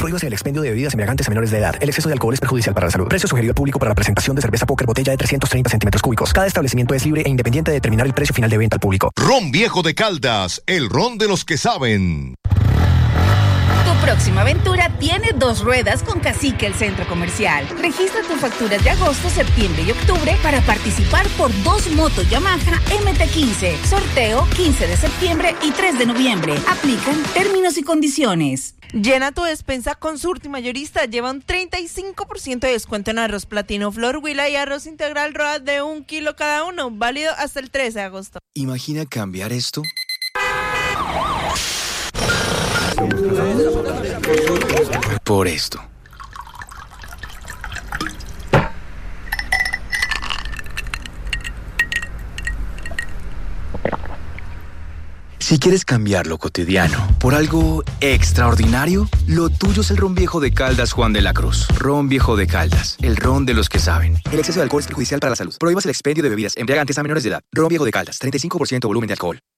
Prohíbase el expendio de bebidas embriagantes a menores de edad. El exceso de alcohol es perjudicial para la salud. Precio sugerido al público para la presentación de cerveza Póker botella de 330 centímetros cúbicos. Cada establecimiento es libre e independiente de determinar el precio final de venta al público. Ron Viejo de Caldas, el ron de los que saben. Tu próxima aventura tiene 2 ruedas con Cacique el Centro Comercial. Registra tus facturas de agosto, septiembre y octubre para participar por 2 motos Yamaha MT-15. Sorteo 15 de septiembre y 3 de noviembre. Aplican términos y condiciones. Llena tu despensa con Surti Mayorista. Lleva un 35% de descuento en arroz platino Flor Huila y arroz integral Roa de 1 kilo cada uno. Válido hasta el 13 de agosto. Imagina cambiar esto por esto. Si quieres cambiar lo cotidiano por algo extraordinario, lo tuyo es el ron viejo de Caldas Juan de la Cruz. Ron viejo de Caldas, el ron de los que saben. El exceso de alcohol es perjudicial para la salud. Prohíbas el expendio de bebidas embriagantes a menores de edad. Ron viejo de Caldas, 35% volumen de alcohol.